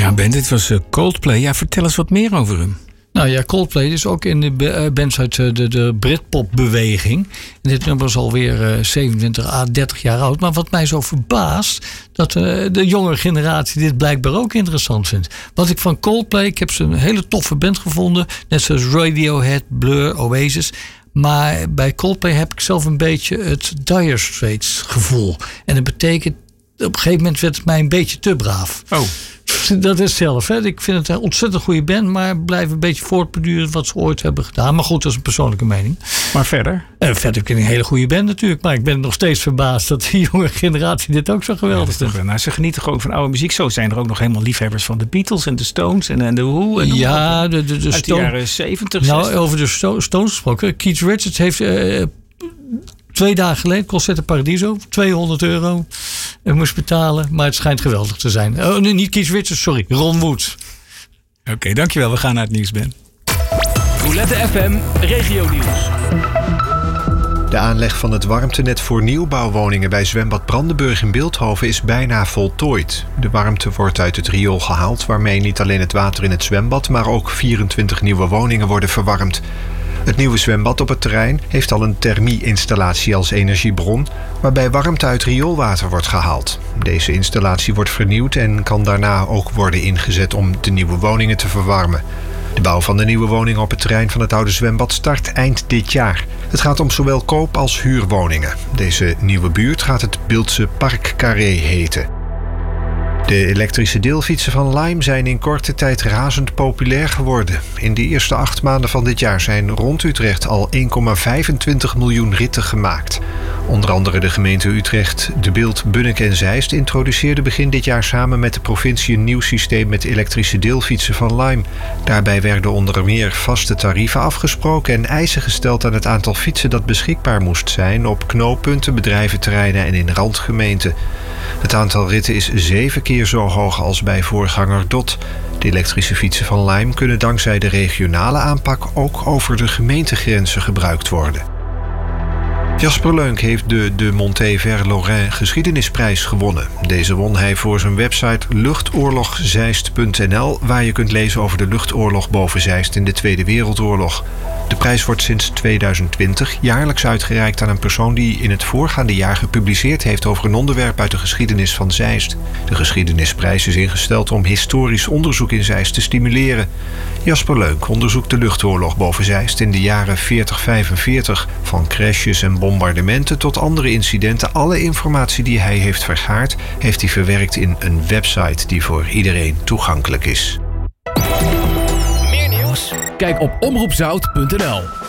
Ja, Ben, dit was Coldplay. Ja, vertel eens wat meer over hem. Nou ja, Coldplay is ook in de bands uit de Britpop-beweging. En dit nummer is alweer 27 à 30 jaar oud. Maar wat mij zo verbaast, dat de jongere generatie dit blijkbaar ook interessant vindt. Wat ik van Coldplay, ik heb ze een hele toffe band gevonden. Net zoals Radiohead, Blur, Oasis. Maar bij Coldplay heb ik zelf een beetje het Dire Straits gevoel. En dat betekent, op een gegeven moment werd het mij een beetje te braaf. Oh. Dat is zelf. Hè. Ik vind het een ontzettend goede band, maar blijf een beetje voortbeduren wat ze ooit hebben gedaan. Maar goed, dat is een persoonlijke mening. Maar verder? Verder vind ik een hele goede band natuurlijk. Maar ik ben nog steeds verbaasd dat die jonge generatie dit ook zo geweldig vindt. Nou, ze genieten gewoon van oude muziek. Zo zijn er ook nog helemaal liefhebbers van de Beatles en de Stones en de Who. En ja, de uit de jaren 70, Nou, 60. over de Stones gesproken. Keith Richards heeft 2 dagen geleden, Concerto Paradiso, €200 moest betalen. Maar het schijnt geweldig te zijn. Oh, nee, niet Keith Richards, sorry. Ron Wood. Oké, dankjewel. We gaan naar het nieuws, Ben. Roulette FM Regionieuws. De aanleg van het warmtenet voor nieuwbouwwoningen bij zwembad Brandenburg in Bilthoven is bijna voltooid. De warmte wordt uit het riool gehaald, waarmee niet alleen het water in het zwembad, maar ook 24 nieuwe woningen worden verwarmd. Het nieuwe zwembad op het terrein heeft al een thermie-installatie als energiebron, waarbij warmte uit rioolwater wordt gehaald. Deze installatie wordt vernieuwd en kan daarna ook worden ingezet om de nieuwe woningen te verwarmen. De bouw van de nieuwe woningen op het terrein van het oude zwembad start eind dit jaar. Het gaat om zowel koop- als huurwoningen. Deze nieuwe buurt gaat het Biltse Park Carré heten. De elektrische deelfietsen van Lime zijn in korte tijd razend populair geworden. In de eerste 8 maanden van dit jaar zijn rond Utrecht al 1,25 miljoen ritten gemaakt. Onder andere de gemeente Utrecht, De Bilt, Bunnik en Zeist introduceerden begin dit jaar samen met de provincie een nieuw systeem met elektrische deelfietsen van Lime. Daarbij werden onder meer vaste tarieven afgesproken en eisen gesteld aan het aantal fietsen dat beschikbaar moest zijn op knooppunten, bedrijventerreinen en in randgemeenten. Het aantal ritten is 7 keer zo hoog als bij voorganger DOT. De elektrische fietsen van Lime kunnen dankzij de regionale aanpak ook over de gemeentegrenzen gebruikt worden. Jasper Leunk heeft de Montet-Ver-Lorrain geschiedenisprijs gewonnen. Deze won hij voor zijn website luchtoorlogzeist.nl, waar je kunt lezen over de luchtoorlog boven Zeist in de Tweede Wereldoorlog. De prijs wordt sinds 2020 jaarlijks uitgereikt aan een persoon die in het voorgaande jaar gepubliceerd heeft over een onderwerp uit de geschiedenis van Zeist. De geschiedenisprijs is ingesteld om historisch onderzoek in Zeist te stimuleren. Jasper Leunk onderzoekt de luchtoorlog boven Zeist in de jaren 40-45, van crashes en bombardementen tot andere incidenten. Alle informatie die hij heeft vergaard, heeft hij verwerkt in een website die voor iedereen toegankelijk is. Meer nieuws? Kijk op omroepzout.nl.